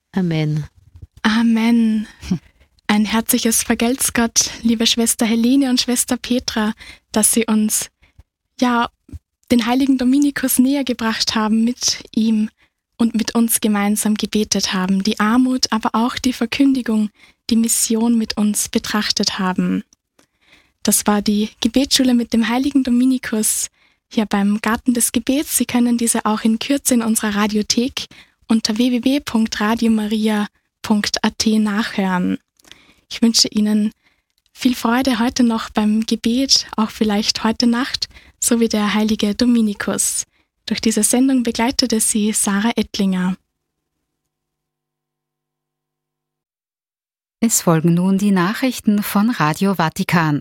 Amen. Amen. Ein herzliches Vergelt's Gott, liebe Schwester Helene und Schwester Petra, dass Sie uns den heiligen Dominikus näher gebracht haben mit ihm und mit uns gemeinsam gebetet haben, die Armut, aber auch die Verkündigung, die Mission mit uns betrachtet haben. Das war die Gebetsschule mit dem heiligen Dominikus hier beim Garten des Gebets. Sie können diese auch in Kürze in unserer Radiothek unter www.radiomaria.at nachhören. Ich wünsche Ihnen viel Freude heute noch beim Gebet, auch vielleicht heute Nacht, so wie der heilige Dominikus. Durch diese Sendung begleitete Sie Sarah Ettlinger. Es folgen nun die Nachrichten von Radio Vatikan.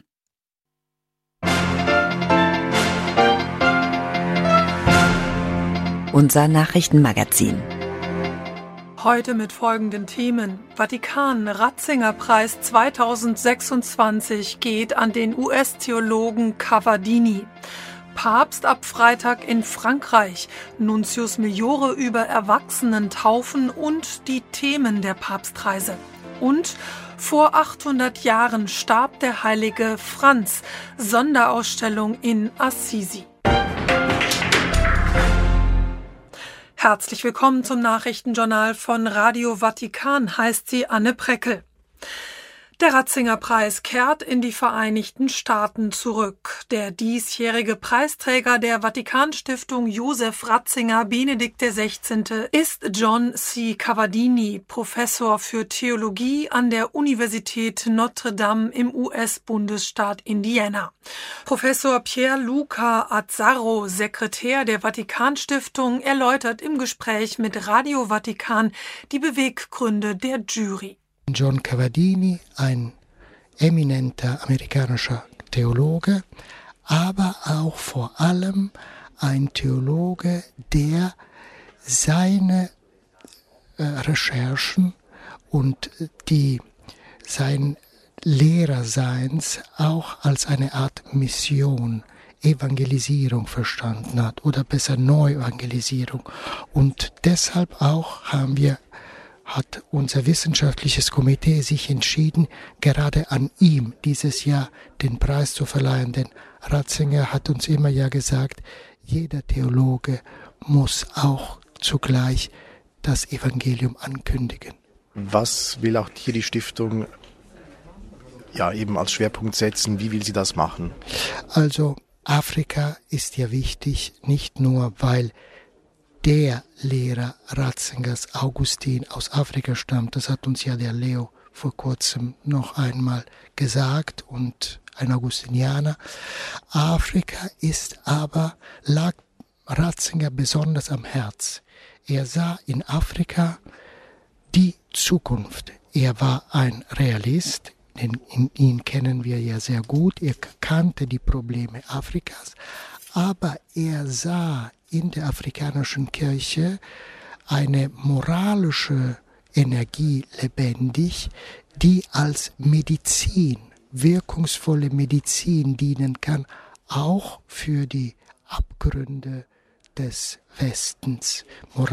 Unser Nachrichtenmagazin. Heute mit folgenden Themen. Vatikan-Ratzinger-Preis 2026 geht an den US-Theologen Cavadini. Papst ab Freitag in Frankreich. Nuntius Majore über Erwachsenentaufen und die Themen der Papstreise. Und vor 800 Jahren starb der heilige Franz. Sonderausstellung in Assisi. Herzlich willkommen zum Nachrichtenjournal von Radio Vatikan, heißt sie Anne Preckel. Der Ratzinger-Preis kehrt in die Vereinigten Staaten zurück. Der diesjährige Preisträger der Vatikanstiftung Josef Ratzinger Benedikt XVI. Ist John C. Cavadini, Professor für Theologie an der Universität Notre Dame im US-Bundesstaat Indiana. Professor Pierluca Azzaro, Sekretär der Vatikanstiftung, erläutert im Gespräch mit Radio Vatikan die Beweggründe der Jury. John Cavadini, ein eminenter amerikanischer Theologe, aber auch vor allem ein Theologe, der seine Recherchen und sein Lehrerseins auch als eine Art Mission, Evangelisierung verstanden hat oder besser Neuevangelisierung. Und deshalb auch hat unser wissenschaftliches Komitee sich entschieden, gerade an ihm dieses Jahr den Preis zu verleihen. Denn Ratzinger hat uns immer ja gesagt, jeder Theologe muss auch zugleich das Evangelium ankündigen. Was will auch hier die Stiftung eben als Schwerpunkt setzen? Wie will sie das machen? Also Afrika ist ja wichtig, nicht nur weil der Lehrer Ratzingers, Augustin, aus Afrika stammt. Das hat uns ja der Leo vor kurzem noch einmal gesagt und ein Augustinianer. Afrika lag Ratzinger besonders am Herz. Er sah in Afrika die Zukunft. Er war ein Realist, ihn kennen wir ja sehr gut. Er kannte die Probleme Afrikas, aber er sah in der afrikanischen Kirche eine moralische Energie lebendig, die als Medizin, wirkungsvolle Medizin dienen kann, auch für die Abgründe des Westens.